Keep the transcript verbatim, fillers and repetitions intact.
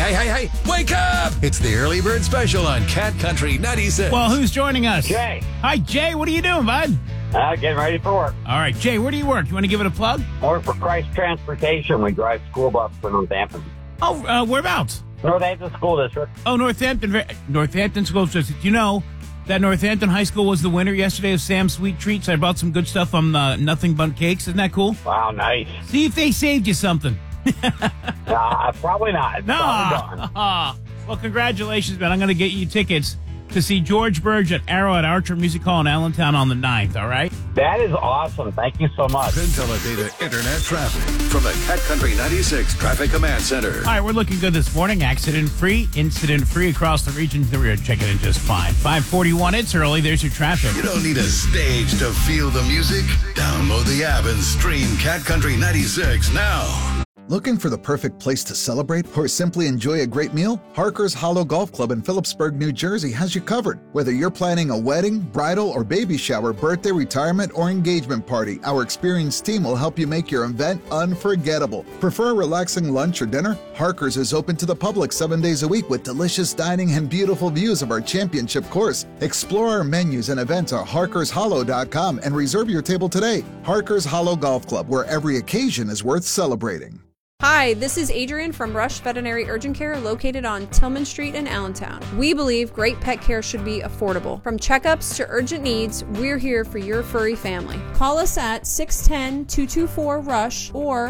Hey, hey, hey, wake up! It's the Early Bird Special on Cat Country ninety-six. Well, who's joining us? Jay. Hi, Jay. What are you doing, bud? Uh, getting ready for work. All right, Jay, where do you work? You want to give it a plug? I work for Christ Transportation. We drive school bus for Northampton. Oh, uh, whereabouts? Northampton School District. Oh, Northampton. Northampton School District. You know that Northampton High School was the winner yesterday of Sam's Sweet Treats. I brought some good stuff on uh, Nothing But Cakes. Isn't that cool? Wow, nice. See if they saved you something. uh, probably not. No. Probably Well, congratulations, man. I'm going to get you tickets to see George Burge at Arrow at Archer Music Hall in Allentown on the ninth, all right? That is awesome. Thank you so much. Data Internet traffic from the Cat Country ninety-six Traffic Command Center. All right, we're looking good this morning. Accident-free, incident-free across the region. We're checking in just fine. five forty-one, it's early. There's your traffic. You don't need a stage to feel the music. Download the app and stream Cat Country ninety-six now. Looking for the perfect place to celebrate or simply enjoy a great meal? Harker's Hollow Golf Club in Phillipsburg, New Jersey has you covered. Whether you're planning a wedding, bridal, or baby shower, birthday, retirement, or engagement party, our experienced team will help you make your event unforgettable. Prefer a relaxing lunch or dinner? Harker's is open to the public seven days a week with delicious dining and beautiful views of our championship course. Explore our menus and events at harkers hollow dot com and reserve your table today. Harker's Hollow Golf Club, where every occasion is worth celebrating. Hi, this is Adrian from Rush Veterinary Urgent Care located on Tillman Street in Allentown. We believe great pet care should be affordable. From checkups to urgent needs, we're here for your furry family. Call us at six one zero, two two four, RUSH or